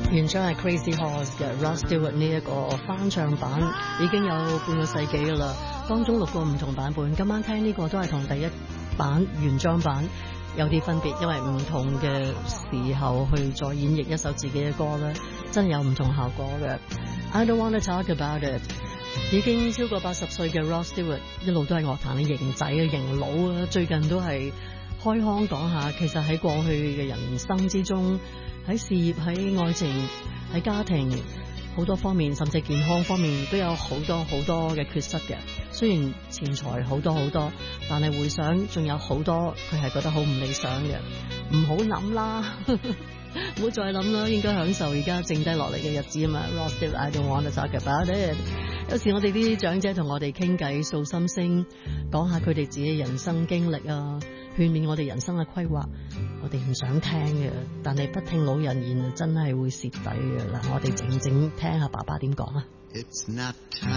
原唱係 Crazy Horse 嘅 Rod Stewart 呢一個翻唱版已經有半個世紀噶啦，當中6個唔同版本。今晚聽呢個都係同第一版原裝版有啲分別，因為唔同嘅時候去再演繹一首自己嘅歌咧，真係有唔同效果嘅。I don't want to talk about it。已經超過80歲嘅 Rod Stewart 一路都係樂壇嘅型仔嘅型佬啊，最近都係開腔講下，其實喺過去嘅人生之中，喺事業、喺愛情、喺家庭好多方面，甚至健康方面都有好多好多嘅缺失嘅。雖然錢財好多好多，但係回想仲有好多佢係覺得好唔理想嘅。唔好諗啦，唔好再諗啦，應該享受而家剩低落嚟嘅日子啊嘛。Rod Stewart, I don't want to talk about it。有時我哋啲長者同我哋傾偈訴心聲，講下佢哋自己人生經歷啊，勸勉我哋人生嘅規劃，我哋唔想聽嘅，但係不聽老人言真係會蝕底嘅。嗱，我哋靜靜聽下爸爸點講啊。It's not time